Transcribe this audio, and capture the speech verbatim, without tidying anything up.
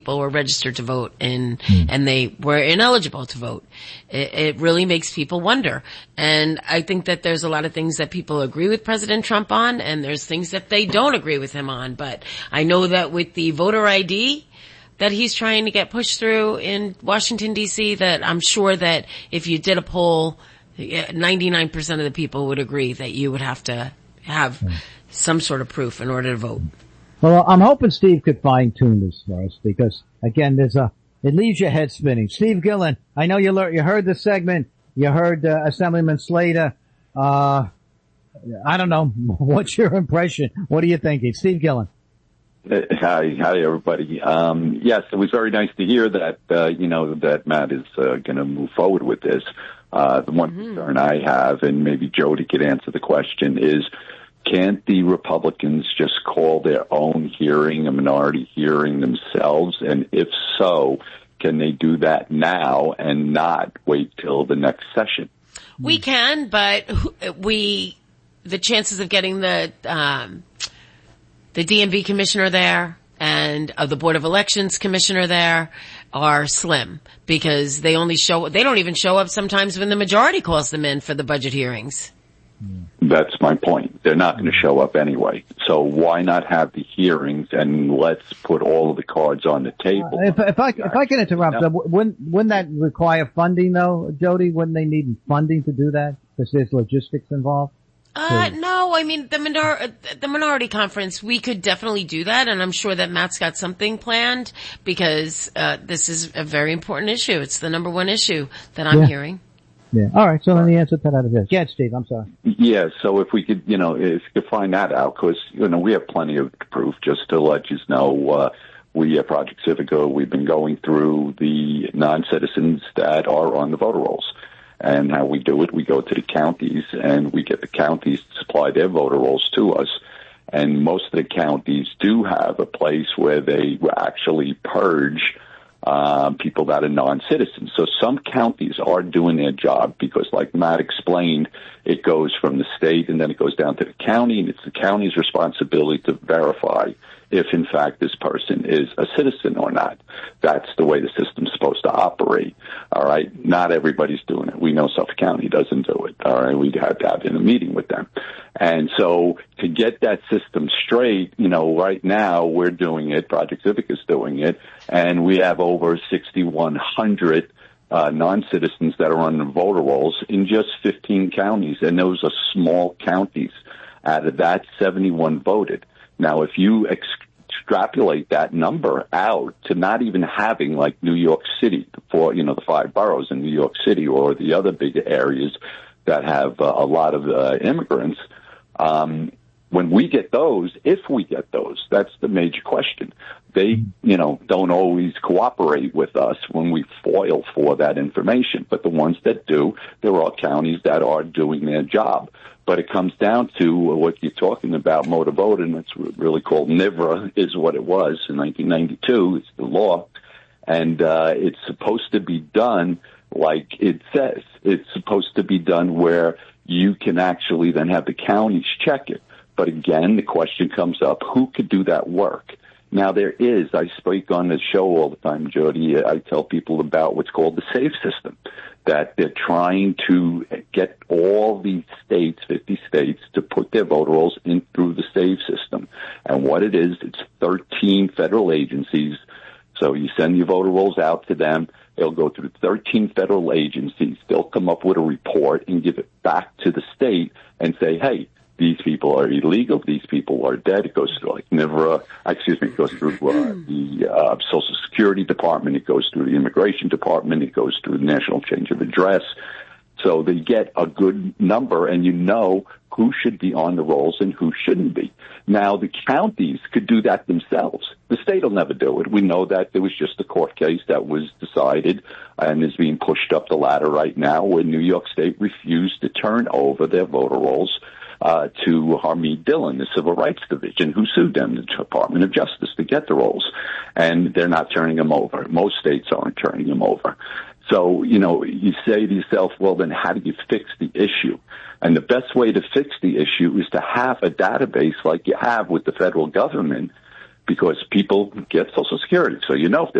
people were registered to vote and, mm. and they were ineligible to vote. It, it really makes people wonder. And I think that there's a lot of things that people agree with President Trump on, and there's things that they don't agree with him on. But I know that with the voter I D that he's trying to get pushed through in Washington, D C, that I'm sure that if you did a poll, ninety-nine percent of the people would agree that you would have to have mm. some sort of proof in order to vote. Well, I'm hoping Steve could fine-tune this for us because, again, there's a, it leaves your head spinning. Steve Gillen, I know you learned, you heard the segment, you heard uh, Assemblyman Slater. Uh, I don't know, what's your impression? What are you thinking? Steve Gillen. Hi, hi everybody. Um, yes, it was very nice to hear that, uh, you know, that Matt is uh, going to move forward with this. Uh, the one mm-hmm. concern I have, and maybe Jody could answer the question, is can't the Republicans just call their own hearing, a minority hearing themselves? And if so, can they do that now and not wait till the next session? We can, but we, the chances of getting the, um, the D M V commissioner there and of the Board of Elections commissioner there are slim because they only show, they don't even show up sometimes when the majority calls them in for the budget hearings. That's my point. They're not going to show up anyway. So why not have the hearings and let's put all of the cards on the table? Uh, if, if I if I can interrupt, uh, wouldn't wouldn't that require funding though, Jody? Wouldn't they need funding to do that because there's logistics involved? Uh, no, I mean, the minor, the minority conference, we could definitely do that, and I'm sure that Matt's got something planned because, uh, this is a very important issue. It's the number one issue that I'm yeah. hearing. Yeah. All right. So then the answer to that is yes. Yeah, Steve. I'm sorry. Yeah. So if we could, you know, if you could find that out, because you know we have plenty of proof. Just to let you know, uh, we at Project Civica, we've been going through the non-citizens that are on the voter rolls, and how we do it. We go to the counties and we get the counties to supply their voter rolls to us. And most of the counties do have a place where they actually purge Uh, people that are non-citizens. So some counties are doing their job because, like Matt explained, it goes from the state and then it goes down to the county, and it's the county's responsibility to verify if, in fact, this person is a citizen or not. That's the way the system's supposed to operate. All right? Not everybody's doing it. We know Suffolk County doesn't do it. All right? We'd have to have in a meeting with them. And so to get that system straight, you know, right now we're doing it, Project Civica's doing it, and we have over sixty-one hundred uh, non-citizens that are on the voter rolls in just fifteen counties, and those are small counties. Out of that, seventy-one voted. Now, if you ex- extrapolate that number out to not even having like New York City, the four, you know, the five boroughs in New York City or the other big areas that have uh, a lot of uh, immigrants, um, when we get those, if we get those, that's the major question. They, you know, don't always cooperate with us when we foil for that information. But the ones that do, there are counties that are doing their job. But it comes down to what you're talking about, motor vote, and it's really called N I V R A, is what it was in nineteen ninety-two. It's the law. And uh, it's supposed to be done like it says. It's supposed to be done where you can actually then have the counties check it. But again, the question comes up, who could do that work? Now, there is, I speak on the show all the time, Jody, I tell people about what's called the SAVE system, that they're trying to get all the states, fifty states, to put their voter rolls in through the SAVE system. And what it is, it's thirteen federal agencies. So you send your voter rolls out to them. They'll go through thirteen federal agencies. They'll come up with a report and give it back to the state and say, hey, these people are illegal. These people are dead. It goes through like N I V R A. Excuse me. It goes through uh, the uh, Social Security Department. It goes through the Immigration Department. It goes through the National Change of Address. So they get a good number, and you know who should be on the rolls and who shouldn't be. Now, the counties could do that themselves. The state will never do it. We know that there was just a court case that was decided and is being pushed up the ladder right now where New York State refused to turn over their voter rolls Uh, to Harmeet Dillon, the Civil Rights Division, who sued them, the Department of Justice, to get the rolls. And they're not turning them over. Most states aren't turning them over. So, you know, you say to yourself, well, then how do you fix the issue? And the best way to fix the issue is to have a database like you have with the federal government, because people get Social Security. So you know if